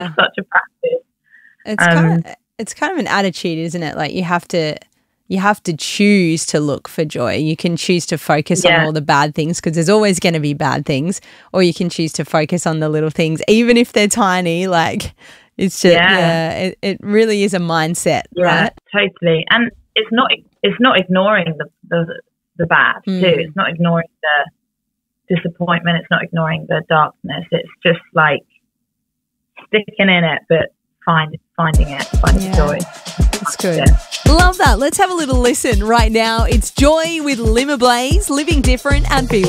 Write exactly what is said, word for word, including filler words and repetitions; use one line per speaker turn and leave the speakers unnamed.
such a practice.
It's
Um,
kind of it's kind of an attitude, isn't it? Like you have to you have to choose to look for joy. You can choose to focus on
Yeah.
all the bad things because there's always going to be bad things, or you can choose to focus on the little things, even if they're tiny. Like it's just yeah,
Yeah.
it, it really is a mindset,
Yeah,
right?
totally. And it's not it's not ignoring the the, the bad
Mm.
too. It's not ignoring the disappointment. It's not ignoring the darkness. It's just like sticking in it, but find finding it, finding
Yeah.
joy.
That's good.
Yeah.
Love that. Let's have a little listen right now. It's Joy with Limmer Blaze, living different and be